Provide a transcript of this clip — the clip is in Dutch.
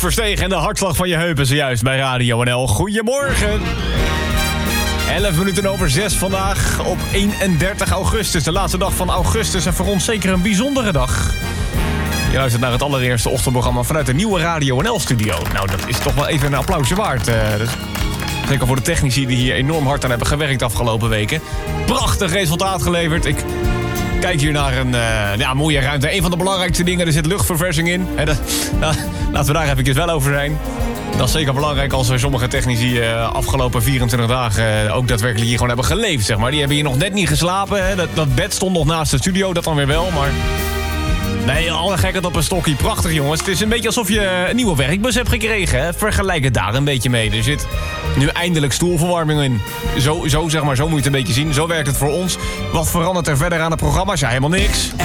Verstegen en de hartslag van je heupen zojuist bij Radio NL. Goedemorgen. 11 minuten over 6 vandaag op 31 augustus. De laatste dag van augustus en voor ons zeker een bijzondere dag. Je luistert naar het allereerste ochtendprogramma vanuit de nieuwe Radio NL-studio. Nou, dat is toch wel even een applausje waard. Dus zeker voor de technici die hier enorm hard aan hebben gewerkt de afgelopen weken. Prachtig resultaat geleverd. Ik kijk hier naar een mooie ruimte. Een van de belangrijkste dingen, er zit luchtverversing in. Laten we daar even wel over zijn. Dat is zeker belangrijk als er sommige technici afgelopen 24 dagen ook daadwerkelijk hier gewoon hebben geleefd, zeg maar. Die hebben hier nog net niet geslapen. Hè. Dat bed stond nog naast de studio, dat dan weer wel, maar... Nee, alle gekheid op een stokje. Prachtig, jongens. Het is een beetje alsof je een nieuwe werkbus hebt gekregen. Hè? Vergelijk het daar een beetje mee. Er zit nu eindelijk stoelverwarming in. Zo, zeg maar, zo moet je het een beetje zien. Zo werkt het voor ons. Wat verandert er verder aan het programma? Ja, helemaal niks.